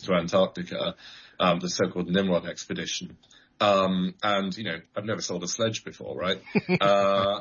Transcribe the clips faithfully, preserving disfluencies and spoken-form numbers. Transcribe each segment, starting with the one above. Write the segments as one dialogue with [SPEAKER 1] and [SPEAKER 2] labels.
[SPEAKER 1] to Antarctica, um, the so-called Nimrod expedition. Um, and, you know, I've never sold a sledge before, right? uh,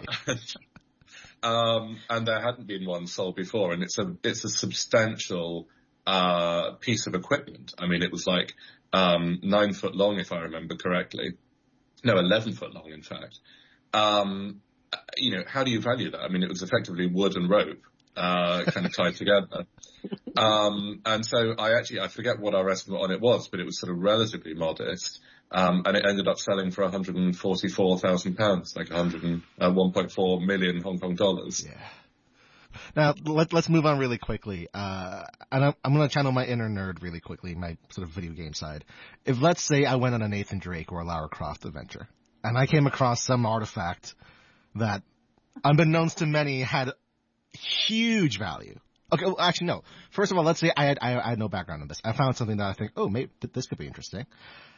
[SPEAKER 1] um, and there hadn't been one sold before, and it's a, it's a substantial, uh, piece of equipment. I mean, it was like, um, nine foot long, if I remember correctly. No, eleven foot long, in fact. Um, you know, how do you value that? I mean, it was effectively wood and rope, uh, kind of tied together. Um, and so I actually, I forget what our estimate on it was, but it was sort of relatively modest. Um, and it ended up selling for one hundred forty-four thousand pounds, like one hundred, uh, one point four million Hong Kong dollars.
[SPEAKER 2] Yeah. Now, let, let's move on really quickly. Uh, and I'm, I'm going to channel my inner nerd really quickly, my sort of video game side. If, let's say, I went on a Nathan Drake or a Lara Croft adventure, and I came across some artifact that, unbeknownst to many, had huge value. Okay, well, actually, no. First of all, let's say I had, I, I had no background in this. I found something that I think, oh, maybe this could be interesting.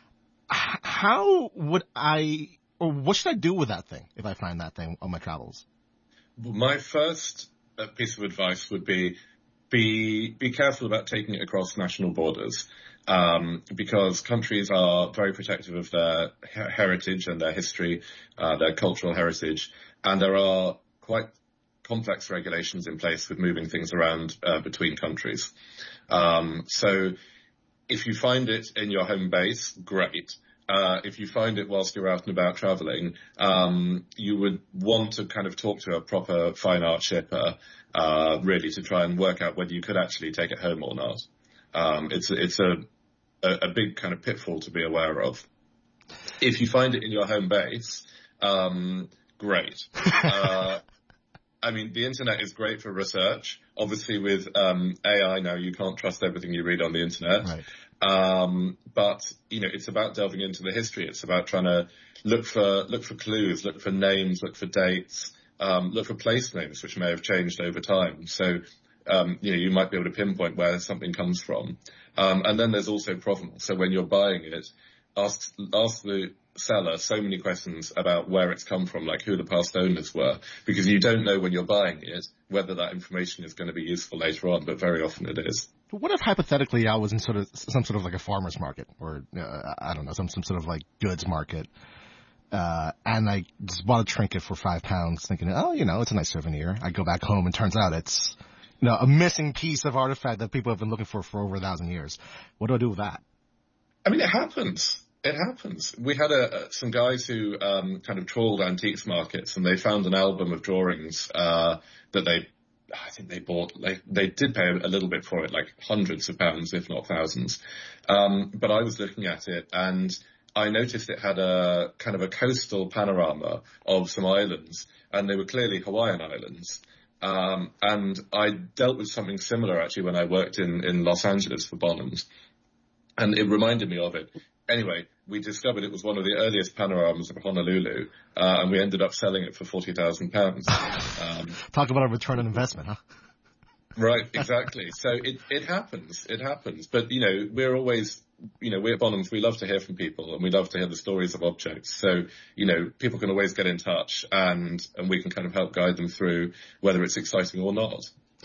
[SPEAKER 2] How would I, or what should I do with that thing if I find that thing on my travels?
[SPEAKER 1] My first piece of advice would be, be, be careful about taking it across national borders, um, because countries are very protective of their her- heritage and their history, uh, their cultural heritage, and there are quite complex regulations in place with moving things around, uh, between countries. Um, so, if you find it in your home base, great. Uh, if you find it whilst you're out and about traveling, um, you would want to kind of talk to a proper fine art shipper, uh, really to try and work out whether you could actually take it home or not. Um, it's, it's a, a, a big kind of pitfall to be aware of. If you find it in your home base, um, great. Uh, I mean, the internet is great for research. Obviously, with um, A I now, you can't trust everything you read on the internet.
[SPEAKER 2] Right.
[SPEAKER 1] Um, but you know, it's about delving into the history. It's about trying to look for look for clues, look for names, look for dates, um, look for place names which may have changed over time. So, um, you know, you might be able to pinpoint where something comes from. Um, and then there's also provenance. So when you're buying it, ask ask the seller so many questions about where it's come from, like who the past owners were, because you don't know when you're buying it whether that information is going to be useful later on, but very often it is.
[SPEAKER 2] What if hypothetically I was in sort of some sort of like a farmer's market, or uh, I don't know, some some sort of like goods market, uh, and I just bought a trinket for five pounds, thinking, oh, you know, it's a nice souvenir. I go back home and turns out it's, you know, a missing piece of artifact that people have been looking for for over a thousand years. What do I do with that?
[SPEAKER 1] I mean, it happens. It happens. We had a, some guys who um, kind of trawled antiques markets, and they found an album of drawings uh, that they, I think they bought. Like, they did pay a little bit for it, like hundreds of pounds, if not thousands. Um, but I was looking at it, and I noticed it had a kind of a coastal panorama of some islands, and they were clearly Hawaiian islands. Um, and I dealt with something similar actually when I worked in, in Los Angeles for Bonhams, and it reminded me of it. Anyway, we discovered it was one of the earliest panoramas of Honolulu, uh, and we ended up selling it for forty thousand pounds. Um,
[SPEAKER 2] Talk about a return on investment, huh?
[SPEAKER 1] Right, exactly. So it, it happens, it happens. But, you know, we're always, you know, we're at Bonhams, we love to hear from people, and we love to hear the stories of objects. So, you know, people can always get in touch, and, and we can kind of help guide them through whether it's exciting or not.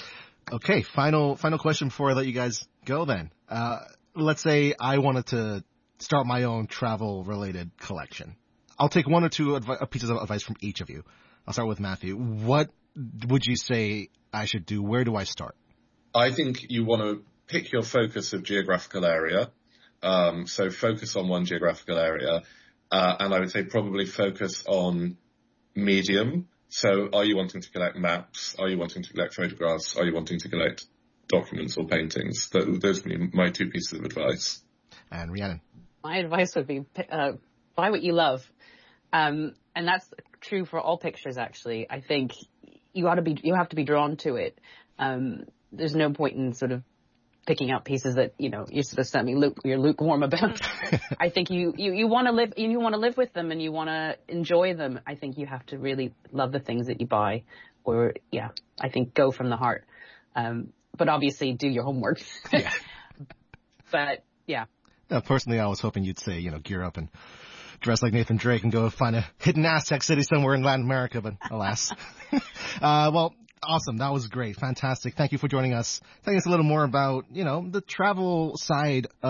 [SPEAKER 2] Okay, final final question before I let you guys go then. Uh, let's say I wanted to start my own travel-related collection. I'll take one or two advi- pieces of advice from each of you. I'll start with Matthew. What would you say I should do? Where do I start?
[SPEAKER 1] I think you want to pick your focus of geographical area. Um, so focus on one geographical area. Uh, and I would say probably focus on medium. So are you wanting to collect maps? Are you wanting to collect photographs? Are you wanting to collect documents or paintings? Those would be my two pieces of advice.
[SPEAKER 2] And Rhiannon?
[SPEAKER 3] My advice would be uh, buy what you love. Um, and that's true for all pictures, actually. I think you ought to be, you have to be drawn to it. Um, there's no point in sort of picking out pieces that, you know, you're sort of semi luke, you're lukewarm about. I think you, you, you want to live, you want to live with them and you want to enjoy them. I think you have to really love the things that you buy, or yeah, I think go from the heart. Um, but obviously do your homework.
[SPEAKER 2] Yeah.
[SPEAKER 3] But yeah.
[SPEAKER 2] No, personally, I was hoping you'd say, you know, gear up and dress like Nathan Drake and go find a hidden Aztec city somewhere in Latin America, but alas. uh, well, awesome. That was great. Fantastic. Thank you for joining us. Telling us a little more about, you know, the travel side of